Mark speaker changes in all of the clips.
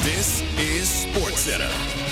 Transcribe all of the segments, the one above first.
Speaker 1: This is SportsCenter.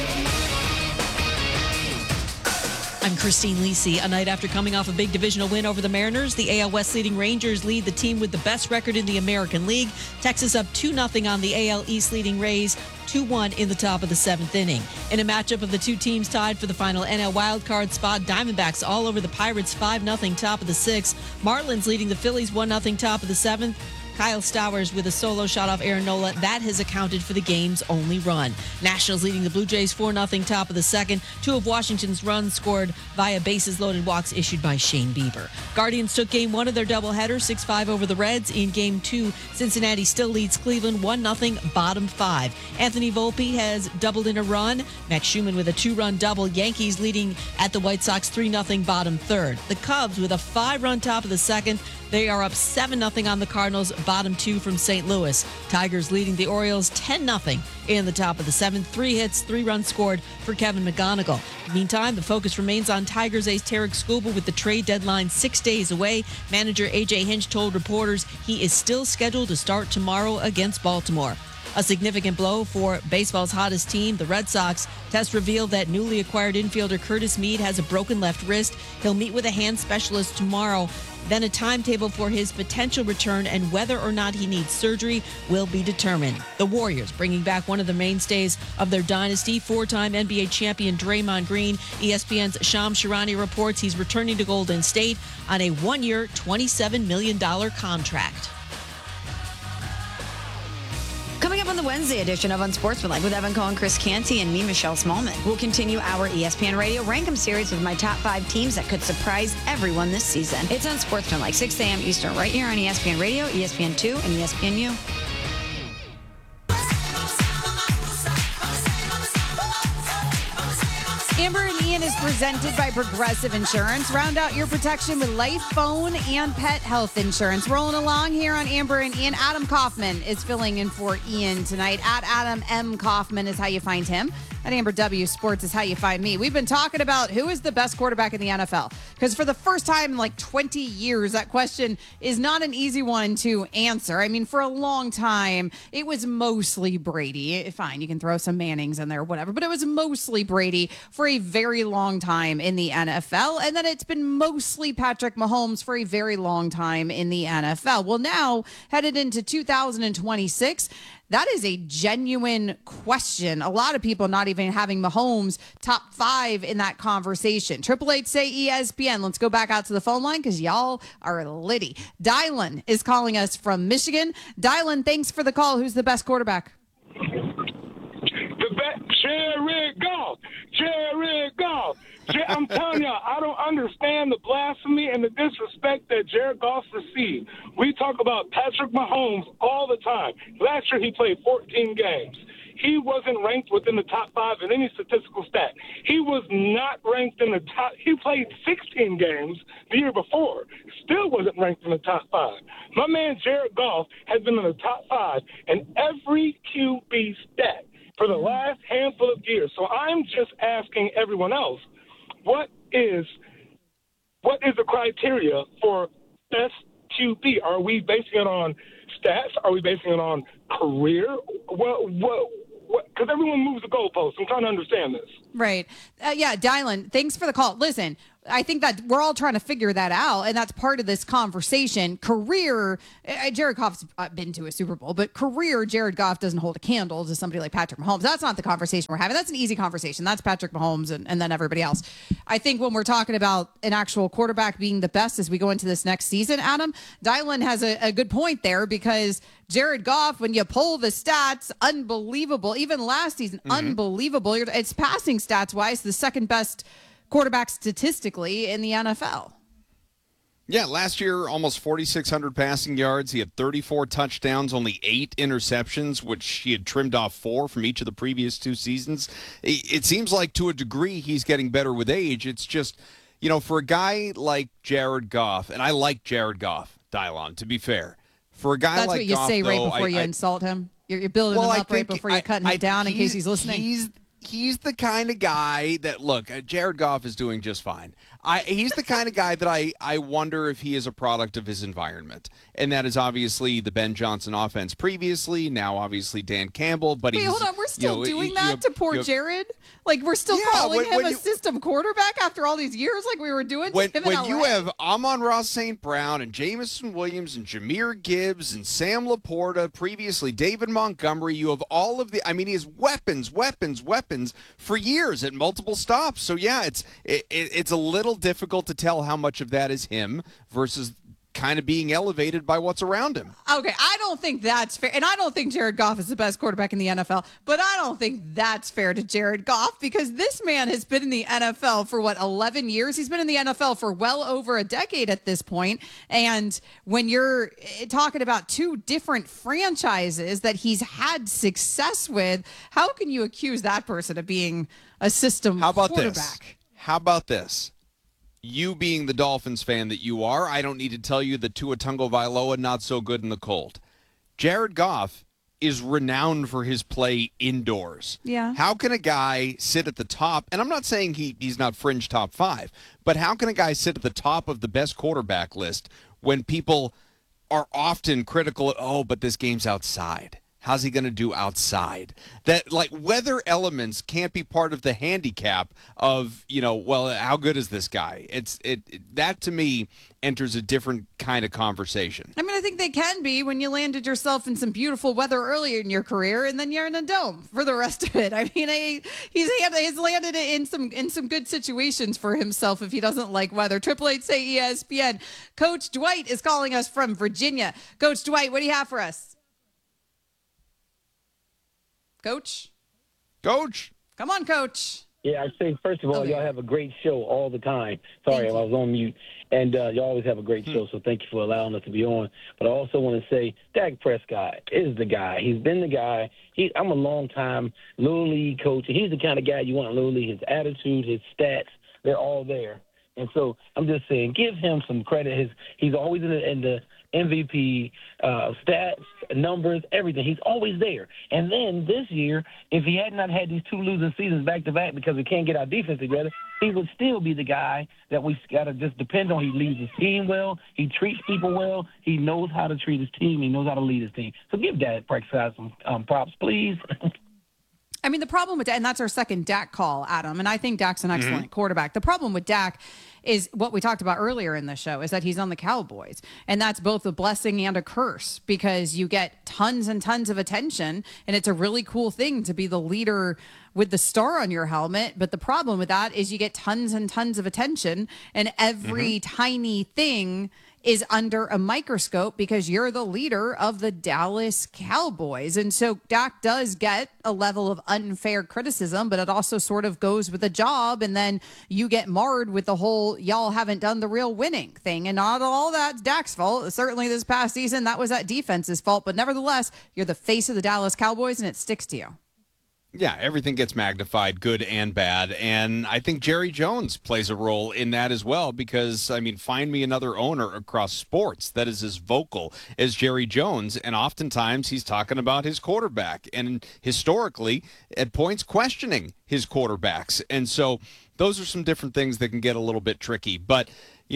Speaker 2: I'm Christine Lisi. A night after coming off a big divisional win over the Mariners, the AL West leading Rangers lead the team with the best record in the American League. Texas up 2-0 on the AL East leading Rays, 2-1 in the top of the seventh inning. In a matchup of the two teams tied for the final NL wildcard spot, Diamondbacks all over the Pirates 5-0 top of the sixth. Marlins leading the Phillies 1-0 top of the seventh. Kyle Stowers with a solo shot off Aaron Nola. That has accounted for the game's only run. Nationals leading the Blue Jays 4-0 top of the second. Two of Washington's runs scored via bases-loaded walks issued by Shane Bieber. Guardians took game one of their doubleheader, 6-5 over the Reds. In game two, Cincinnati still leads Cleveland 1-0, bottom five. Anthony Volpe has doubled in a run. Max Schumann with a two-run double. Yankees leading at the White Sox 3-0, bottom third. The Cubs with a 5-run top of the second. They are up 7-0 on the Cardinals, bottom two from St. Louis. Tigers leading the Orioles 10-0 in the top of the seventh. 3 hits, 3 runs scored for Kevin McGonigal. Meantime, the focus remains on Tigers ace Tarek Skubal with the trade deadline 6 days away. Manager A.J. Hinch told reporters he is still scheduled to start tomorrow against Baltimore. A significant blow for baseball's hottest team, the Red Sox. Tests revealed that newly acquired infielder Curtis Mead has a broken left wrist. He'll meet with a hand specialist tomorrow. Then a timetable for his potential return and whether or not he needs surgery will be determined. The Warriors bringing back one of the mainstays of their dynasty, 4-time NBA champion Draymond Green. ESPN's Shams Charania reports he's returning to Golden State on a one-year, $27 million contract.
Speaker 3: Coming up on the Wednesday edition of Unsportsmanlike with Evan Cohen, Chris Canty, and me, Michelle Smallman. We'll continue our ESPN Radio Rankem series with my top 5 teams that could surprise everyone this season. It's Unsportsmanlike, 6 a.m. Eastern, right here on ESPN Radio, ESPN2, and ESPNU.
Speaker 4: Amber and Ian is presented by Progressive Insurance. Round out your protection with life, phone, and pet health insurance. Rolling along here on Amber and Ian. Adam Kaufman is filling in for Ian tonight. At Adam M. Kaufman is how you find him. At Amber W. Sports is how you find me. We've been talking about who is the best quarterback in the NFL. Because for the first time in like 20 years, that question is not an easy one to answer. I mean, for a long time, it was mostly Brady. Fine, you can throw some Mannings in there, whatever. But it was mostly Brady for a very long time in the NFL. And then it's been mostly Patrick Mahomes for a very long time in the NFL. Well, now, headed into 2026, that is a genuine question. A lot of people not even having Mahomes top 5 in that conversation. 888 say ESPN. Let's go back out to the phone line because y'all are litty. Dylan is calling us from Michigan. Dylan, thanks for the call. Who's the best quarterback?
Speaker 5: The best, Jared Goff. Jared Goff. I'm telling y'all, I don't understand the blasphemy and the disrespect that Jared Goff received. We talk about Patrick Mahomes all the time. Last year he played 14 games. He wasn't ranked within the top 5 in any statistical stat. He was not ranked in the top. He played 16 games the year before. Still wasn't ranked in the top 5. My man Jared Goff has been in the top 5 in every QB stat for the last handful of years. So I'm just asking everyone else, what is the criteria for best QB? Are we basing it on stats? Are we basing it on career? What? Because everyone moves the goalposts. I'm trying to understand this.
Speaker 4: Right. Yeah, Dylan, thanks for the call. Listen, I think that we're all trying to figure that out, and that's part of this conversation. Career, Jared Goff's been to a Super Bowl, but career, Jared Goff doesn't hold a candle to somebody like Patrick Mahomes. That's not the conversation we're having. That's an easy conversation. That's Patrick Mahomes and then everybody else. I think when we're talking about an actual quarterback being the best as we go into this next season, Adam, Dylan has a good point there because Jared Goff, when you pull the stats, unbelievable. Even last season, unbelievable. It's passing stats-wise the second best quarterback statistically in the NFL.
Speaker 6: Yeah, last year, almost 4,600 passing yards. He had 34 touchdowns, only 8 interceptions, which he had trimmed off 4 from each of the previous 2 seasons. It seems like to a degree he's getting better with age. It's just, you know, for a guy like Jared Goff, and I like Jared Goff, Dylan, to be fair. For a guy
Speaker 4: That's
Speaker 6: like
Speaker 4: what you
Speaker 6: Goff,
Speaker 4: say right
Speaker 6: though,
Speaker 4: before you insult him. You're building him up right before you're cutting him down in case he's listening.
Speaker 6: he's the kind of guy that, look, Jared Goff is doing just fine. He's the kind of guy that I wonder if he is a product of his environment. And that is obviously the Ben Johnson offense previously, now obviously Dan Campbell. But
Speaker 4: Wait, hold on. We're still doing that to poor Jared? Like, we're still calling him a system quarterback after all these years like we were doing?
Speaker 6: When you have Amon-Ra St. Brown and Jameson Williams and Jahmyr Gibbs and Sam Laporta, previously David Montgomery, you have all of the – I mean, he has weapons for years at multiple stops. So, yeah, it's a little difficult to tell how much of that is him versus kind of being elevated by what's around him.
Speaker 4: Okay, I don't think that's fair. And I don't think Jared Goff is the best quarterback in the NFL, but I don't think that's fair to Jared Goff because this man has been in the NFL for 11 years? He's been in the NFL for well over a decade at this point. And when you're talking about two different franchises that he's had success with, how can you accuse that person of being a system quarterback?
Speaker 6: How about this? You being the Dolphins fan that you are, I don't need to tell you that Tua Tagovailoa not so good in the cold. Jared Goff is renowned for his play indoors.
Speaker 4: Yeah.
Speaker 6: How can a guy sit at the top, and I'm not saying he's not fringe top 5, but how can a guy sit at the top of the best quarterback list when people are often critical of, but this game's outside? How's he going to do outside? That, like, weather elements can't be part of the handicap of, how good is this guy? That to me enters a different kind of conversation.
Speaker 4: I mean, I think they can be when you landed yourself in some beautiful weather earlier in your career, and then you're in a dome for the rest of it. I mean, he's landed it in some good situations for himself if he doesn't like weather. 888 say ESPN. Coach Dwight is calling us from Virginia. Coach Dwight, what do you have for us? Coach? Come on, Coach.
Speaker 7: Yeah, I'd say, first of all, y'all have a great show all the time. Sorry, I was on mute. And you always have a great show, so thank you for allowing us to be on. But I also want to say Dak Prescott is the guy. He's been the guy. I'm a long-time Little League coach, and he's the kind of guy you want in Little League. His attitude, his stats, they're all there. And so I'm just saying, give him some credit. He's always in the MVP, stats, numbers, everything. He's always there. And then this year, if he had not had these 2 losing seasons back-to-back because we can't get our defense together, he would still be the guy that we got to just depend on. He leads his team well. He treats people well. He knows how to treat his team. He knows how to lead his team. So give Dak Prescott some props, please.
Speaker 4: I mean, the problem with Dak, and that's our second Dak call, Adam, and I think Dak's an excellent quarterback. The problem with Dak is what we talked about earlier in the show, is that he's on the Cowboys. And that's both a blessing and a curse because you get tons and tons of attention, and it's a really cool thing to be the leader with the star on your helmet. But the problem with that is you get tons and tons of attention, and every tiny thing is under a microscope because you're the leader of the Dallas Cowboys. And so Dak does get a level of unfair criticism, but it also sort of goes with the job. And then you get marred with the whole y'all haven't done the real winning thing. And not all that's Dak's fault. Certainly this past season, that was that defense's fault. But nevertheless, you're the face of the Dallas Cowboys and it sticks to you.
Speaker 6: Yeah, everything gets magnified, good and bad. And I think Jerry Jones plays a role in that as well because, I mean, find me another owner across sports that is as vocal as Jerry Jones. And oftentimes he's talking about his quarterback and historically at points questioning his quarterbacks. And so those are some different things that can get a little bit tricky. But,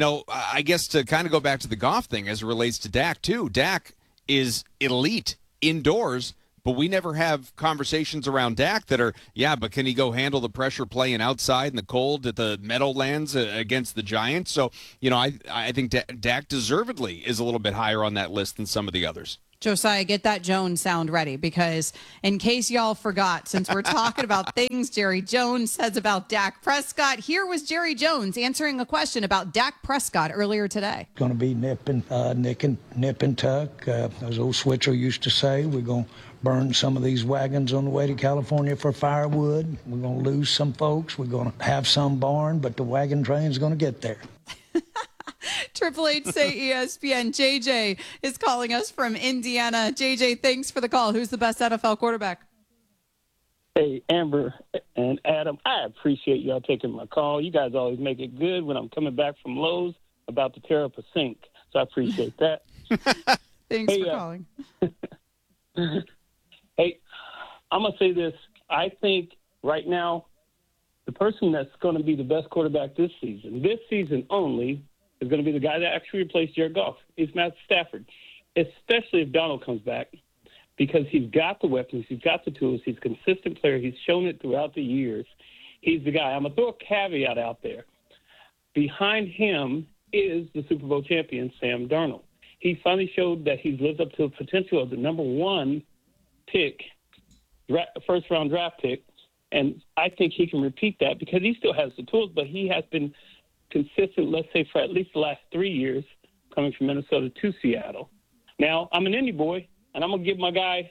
Speaker 6: I guess to kind of go back to the Goff thing as it relates to Dak, too, Dak is elite indoors. But we never have conversations around Dak that are, but can he go handle the pressure playing outside in the cold at the Meadowlands against the Giants? So, I think Dak deservedly is a little bit higher on that list than some of the others.
Speaker 4: Josiah, get that Jones sound ready because in case y'all forgot, since we're talking about things Jerry Jones says about Dak Prescott, here was Jerry Jones answering a question about Dak Prescott earlier today.
Speaker 8: Going to be nip and tuck. As old Switzer used to say, we're going to burn some of these wagons on the way to California for firewood. We're going to lose some folks. We're going to have some barn, but the wagon train's going to get there.
Speaker 4: 888 say ESPN. JJ is calling us from Indiana. JJ, thanks for the call. Who's the best NFL quarterback?
Speaker 9: Hey, Amber and Adam, I appreciate y'all taking my call. You guys always make it good when I'm coming back from Lowe's about to tear up a sink. So I appreciate that.
Speaker 4: Thanks for calling.
Speaker 9: Hey, I'm going to say this. I think right now, the person that's going to be the best quarterback this season only, is going to be the guy that actually replaced Jared Goff. It's Matt Stafford, especially if Donald comes back, because he's got the weapons, he's got the tools, he's a consistent player, he's shown it throughout the years. He's the guy. I'm going to throw a caveat out there. Behind him is the Super Bowl champion, Sam Darnold. He finally showed that he's lived up to the potential of the number one pick, first-round draft pick, and I think he can repeat that because he still has the tools, but he has been consistent, let's say, for at least the last 3 years, coming from Minnesota to Seattle. Now, I'm an Indy boy, and I'm going to give my guy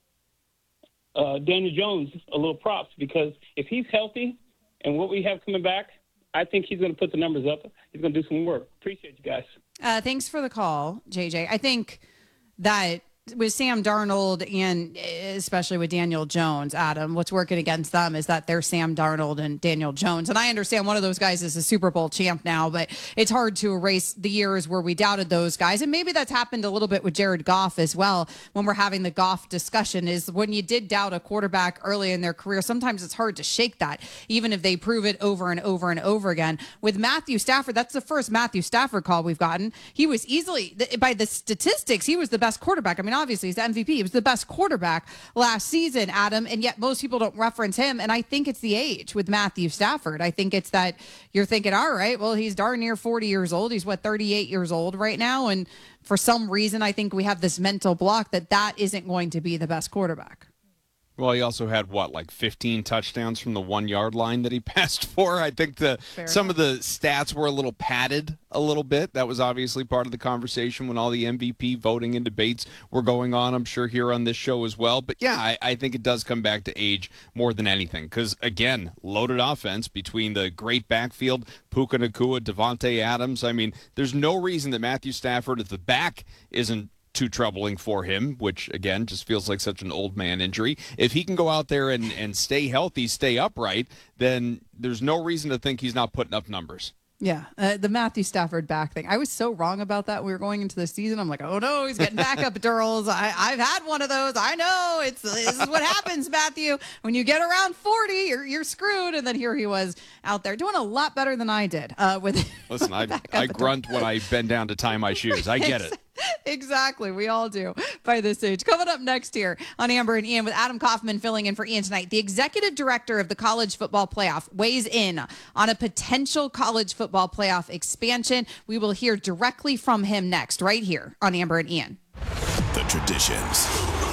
Speaker 9: Daniel Jones a little props because if he's healthy and what we have coming back, I think he's going to put the numbers up. He's going to do some work. Appreciate you guys.
Speaker 4: Thanks for the call, JJ. I think that with Sam Darnold and especially with Daniel Jones, Adam, what's working against them is that they're Sam Darnold and Daniel Jones. And I understand one of those guys is a Super Bowl champ now, but it's hard to erase the years where we doubted those guys. And maybe that's happened a little bit with Jared Goff as well. When we're having the Goff discussion is when you did doubt a quarterback early in their career, sometimes it's hard to shake that, even if they prove it over and over and over again. With Matthew Stafford, that's the first Matthew Stafford call we've gotten. He was easily, by the statistics, he was the best quarterback. I mean, obviously he's the MVP. He was the best quarterback last season, Adam, and yet most people don't reference him. And I think it's the age with Matthew Stafford. I think it's that you're thinking, all right, well, he's darn near 40 years old. He's 38 years old right now. And for some reason, I think we have this mental block that isn't going to be the best quarterback.
Speaker 6: Well, he also had, 15 touchdowns from the 1 yard line that he passed for. I think some of the stats were a little padded a little bit. That was obviously part of the conversation when all the MVP voting and debates were going on, I'm sure, here on this show as well. But, yeah, I think it does come back to age more than anything because, again, loaded offense between the great backfield, Puka Nacua, Devontae Adams. I mean, there's no reason that Matthew Stafford at the back isn't too troubling for him, which, again, just feels like such an old man injury. If he can go out there and stay healthy, stay upright, then there's no reason to think he's not putting up numbers.
Speaker 4: Yeah, the Matthew Stafford back thing. I was so wrong about that. We were going into the season. I'm like, oh, no, he's getting backup durals. I've had one of those. I know. This is what happens, Matthew. When you get around 40, you're screwed. And then here he was out there doing a lot better than I did.
Speaker 6: Listen, I grunt when I bend down to tie my shoes. I get it.
Speaker 4: Exactly. We all do by this age. Coming up next here on Amber and Ian with Adam Kaufman filling in for Ian tonight. The executive director of the college football playoff weighs in on a potential college football playoff expansion. We will hear directly from him next right here on Amber and Ian.
Speaker 1: The traditions.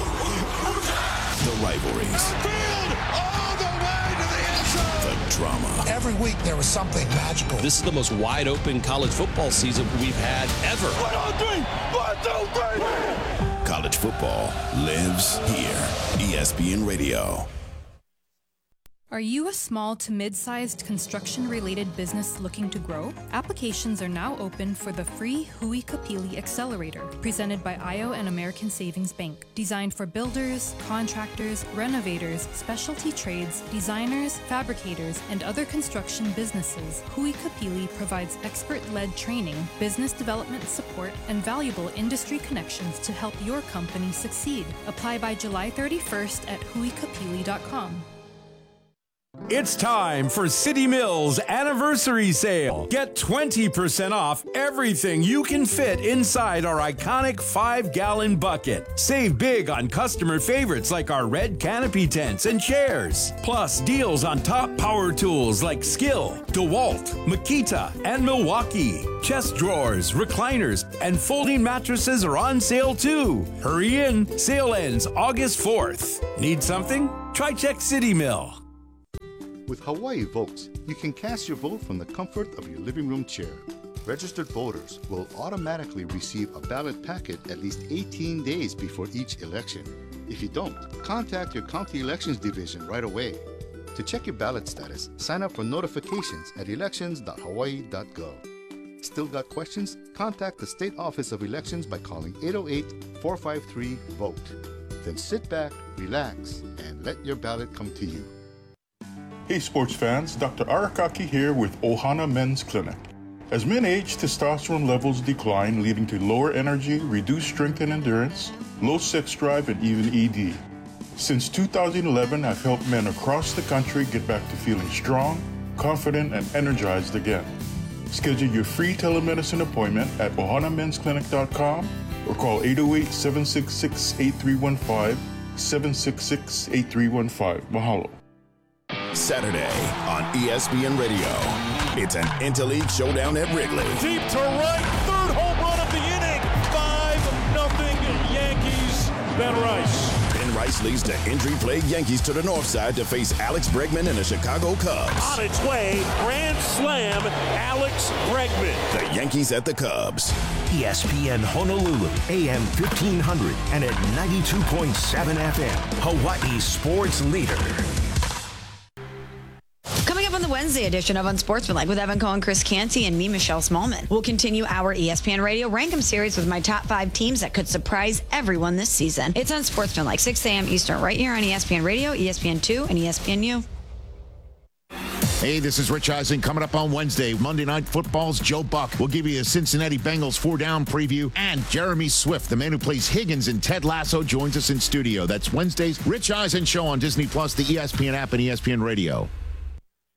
Speaker 1: The rivalries. The drama.
Speaker 10: Every week there was something magical.
Speaker 11: This is the most wide open college football season we've had ever.
Speaker 1: 1, 2, 3. College football lives here. ESPN Radio.
Speaker 12: Are you a small to mid-sized construction-related business looking to grow? Applications are now open for the free Hui Kapili Accelerator, presented by IO and American Savings Bank. Designed for builders, contractors, renovators, specialty trades, designers, fabricators, and other construction businesses, Hui Kapili provides expert-led training, business development support, and valuable industry connections to help your company succeed. Apply by July 31st at huikapili.com.
Speaker 13: It's time for City Mills Anniversary Sale. Get 20% off everything you can fit inside our iconic 5-gallon bucket. Save big on customer favorites like our red canopy tents and chairs. Plus deals on top power tools like Skill, DeWalt, Makita, and Milwaukee. Chest drawers, recliners, and folding mattresses are on sale too. Hurry in. Sale ends August 4th. Need something? Try Check City Mill.
Speaker 14: With Hawaii Votes, you can cast your vote from the comfort of your living room chair. Registered voters will automatically receive a ballot packet at least 18 days before each election. If you don't, contact your county elections division right away. To check your ballot status, sign up for notifications at elections.hawaii.gov. Still got questions? Contact the State Office of Elections by calling 808-453-VOTE. Then sit back, relax, and let your ballot come to you.
Speaker 15: Hey sports fans, Dr. Arakaki here with Ohana Men's Clinic. As men age, testosterone levels decline, leading to lower energy, reduced strength and endurance, low sex drive, and even ED. Since 2011, I've helped men across the country get back to feeling strong, confident, and energized again. Schedule your free telemedicine appointment at ohanamensclinic.com or call 808-766-8315, 766-8315. Mahalo.
Speaker 1: Saturday on ESPN Radio. It's an Interleague showdown at Wrigley.
Speaker 16: Deep to right, third home run of the inning. 5-0 Yankees. Ben Rice.
Speaker 1: Ben Rice leads the injury-plagued Yankees to the north side to face Alex Bregman and the Chicago Cubs.
Speaker 16: On its way, grand slam, Alex Bregman.
Speaker 1: The Yankees at the Cubs.
Speaker 17: ESPN Honolulu, AM 1500 and at 92.7 FM, Hawaii's sports leader.
Speaker 3: Coming up on the Wednesday edition of Unsportsmanlike with Evan Cohen, Chris Canty, and me, Michelle Smallman. We'll continue our ESPN Radio Rankem series with my top 5 teams that could surprise everyone this season. It's Unsportsmanlike, 6 a.m. Eastern, right here on ESPN Radio, ESPN2, and ESPNU.
Speaker 18: Hey, this is Rich Eisen. Coming up on Wednesday, Monday Night Football's Joe Buck. We'll give you a Cincinnati Bengals 4-down preview. And Jeremy Swift, the man who plays Higgins in Ted Lasso, joins us in studio. That's Wednesday's Rich Eisen Show on Disney+, the ESPN app, and ESPN Radio.